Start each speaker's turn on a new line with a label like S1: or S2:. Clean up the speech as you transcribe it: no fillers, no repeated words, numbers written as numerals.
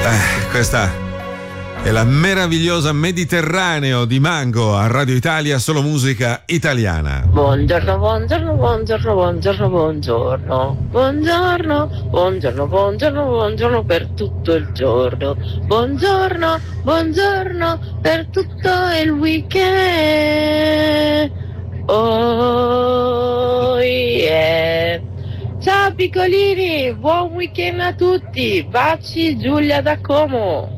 S1: Questa è la meravigliosa Mediterraneo di Mango a Radio Italia, solo musica italiana.
S2: Buongiorno, buongiorno, buongiorno, buongiorno, buongiorno. Buongiorno, buongiorno, buongiorno, buongiorno per tutto il giorno. Buongiorno, buongiorno per tutto il weekend. Oh yeah. Ciao piccolini, buon weekend a tutti. Baci Giulia da Como.